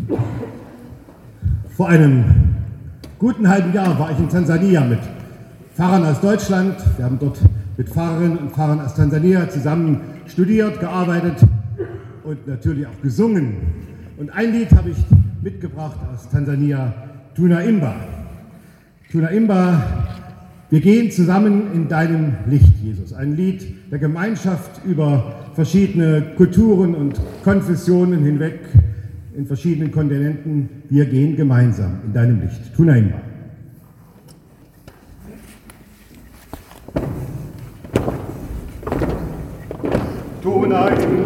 Vor einem guten halben Jahr war ich in Tansania mit Pfarrern aus Deutschland. Wir haben dort mit Pfarrerinnen und Pfarrern aus Tansania zusammen studiert, gearbeitet und natürlich auch gesungen. Und ein Lied habe ich mitgebracht aus Tansania, Tunaimba. Tunaimba, wir gehen zusammen in deinem Licht, Jesus. Ein Lied der Gemeinschaft über verschiedene Kulturen und Konfessionen hinweg, in verschiedenen Kontinenten. Wir gehen gemeinsam in deinem Licht. Tunaimba. Tunaimba.